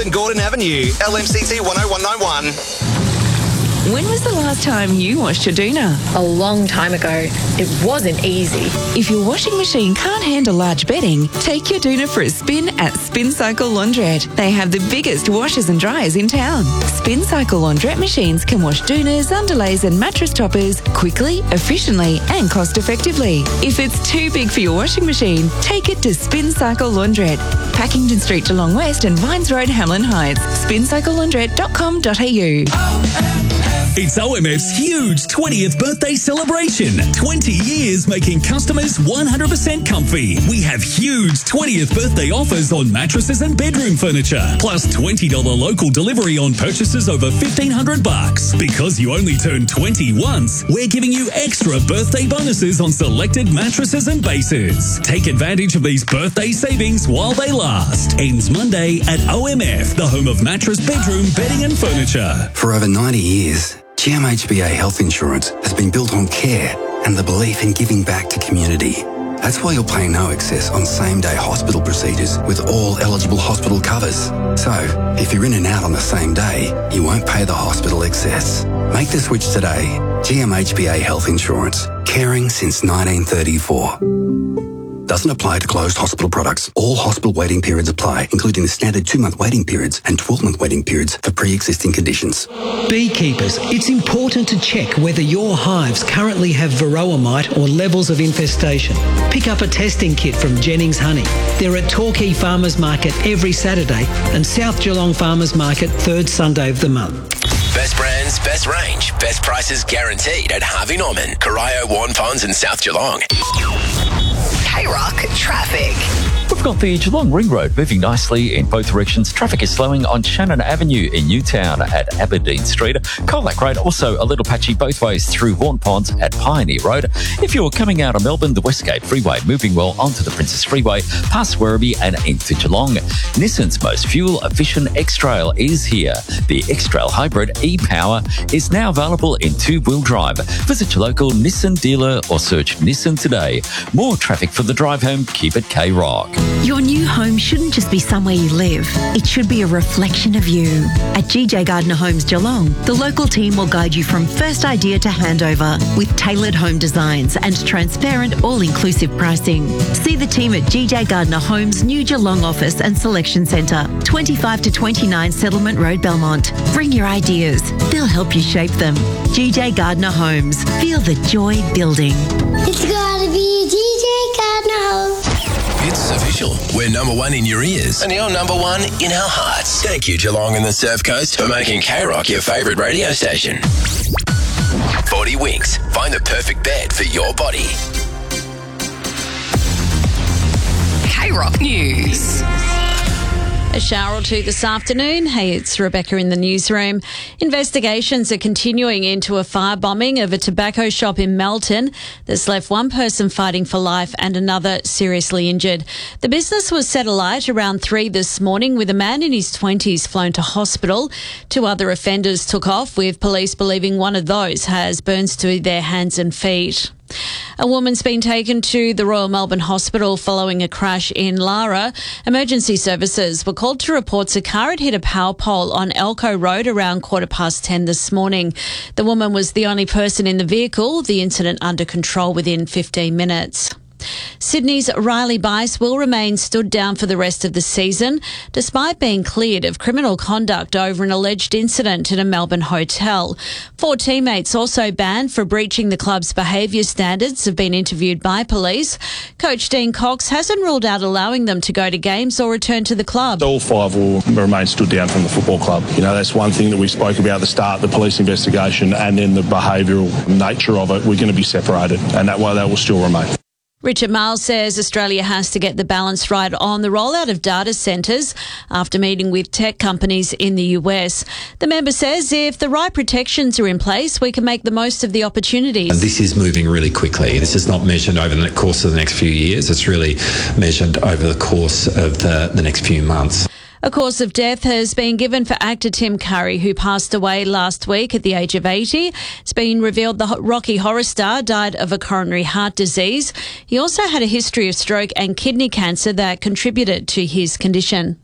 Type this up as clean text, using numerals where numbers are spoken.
St Gordon Avenue, LMCT 10191. When was the last time you washed your doona? A long time ago. It wasn't easy. If your washing machine can't handle large bedding, take your doona for a spin at Spin Cycle Laundrette. They have the biggest washers and dryers in town. Spin Cycle Laundrette machines can wash doonas, underlays and mattress toppers quickly, efficiently and cost effectively. If it's too big for your washing machine, take it to Spin Cycle Laundrette. Packington Street, Geelong West and Vines Road, Hamlin Heights. spincyclelaundrette.com.au. It's OMF's huge 20th birthday celebration. 20 years making customers 100% comfy. We have huge 20th birthday offers on mattresses and bedroom furniture, plus $20 local delivery on purchases over $1,500. Because you only turn 20 once, we're giving you extra birthday bonuses on selected mattresses and bases. Take advantage of these birthday savings while they last. Ends Monday at OMF, the home of mattress, bedroom, bedding and furniture. For over 90 years, GMHBA Health Insurance has been built on care and the belief in giving back to community. That's why you'll pay no excess on same-day hospital procedures with all eligible hospital covers. So, if you're in and out on the same day, you won't pay the hospital excess. Make the switch today. GMHBA Health Insurance. Caring since 1934. Doesn't apply to closed hospital products. All hospital waiting periods apply, including the standard 2-month waiting periods and 12-month waiting periods for pre-existing conditions. Beekeepers, it's important to check whether your hives currently have varroa mite or levels of infestation. Pick up a testing kit from Jennings Honey. They're at Torquay Farmers Market every Saturday and South Geelong Farmers Market 3rd Sunday of the month. Best brands, best range, best prices guaranteed at Harvey Norman, Corio, Warren Ponds and South Geelong. K-Rock traffic. We've got the Geelong Ring Road moving nicely in both directions. Traffic is slowing on Shannon Avenue in Newtown at Aberdeen Street. Colac Road also a little patchy both ways through Warren Ponds at Pioneer Road. If you're coming out of Melbourne, the Westgate Freeway moving well onto the Princess Freeway, past Werribee and into Geelong. Nissan's most fuel-efficient X-Trail is here. The X-Trail Hybrid e-Power is now available in 2-wheel drive. Visit your local Nissan dealer or search Nissan today. More traffic for the drive home. Keep it K-Rock. Your new home shouldn't just be somewhere you live. It should be a reflection of you. At GJ Gardner Homes Geelong, the local team will guide you from first idea to handover with tailored home designs and transparent, all-inclusive pricing. See the team at GJ Gardner Homes' new Geelong office and selection centre, 25 to 29 Settlement Road, Belmont. Bring your ideas. They'll help you shape them. GJ Gardner Homes. Feel the joy building. It's gotta be GJ Gardner Homes. It's official. We're number one in your ears and you're number one in our hearts. Thank you, Geelong and the Surf Coast, for making K-Rock your favourite radio station. 40 Winks. Find the perfect bed for your body. K-Rock News. A shower or two this afternoon. Hey, it's Rebecca in the newsroom. Investigations are continuing into a firebombing of a tobacco shop in Melton that's left one person fighting for life and another seriously injured. The business was set alight around 3 this morning with a man in his 20s flown to hospital. 2 other offenders took off, with police believing one of those has burns to their hands and feet. A woman's been taken to the Royal Melbourne Hospital following a crash in Lara. Emergency services were called to reports a car had hit a power pole on Elko Road around 10:15 this morning. The woman was the only person in the vehicle. The incident under control within 15 minutes. Sydney's Riley Bice will remain stood down for the rest of the season, despite being cleared of criminal conduct over an alleged incident in a Melbourne hotel. 4 teammates also banned for breaching the club's behaviour standards have been interviewed by police. Coach Dean Cox hasn't ruled out allowing them to go to games or return to the club. All 5 will remain stood down from the football club. You know, that's one thing that we spoke about at the start, the police investigation and then the behavioural nature of it. We're going to be separated, and that way they will still remain. Richard Miles says Australia has to get the balance right on the rollout of data centres after meeting with tech companies in the US. The member says if the right protections are in place, we can make the most of the opportunities. And this is moving really quickly. This is not measured over the course of the next few years. It's really measured over the course of the next few months. A cause of death has been given for actor Tim Curry, who passed away last week at the age of 80. It's been revealed the Rocky Horror star died of a coronary heart disease. He also had a history of stroke and kidney cancer that contributed to his condition.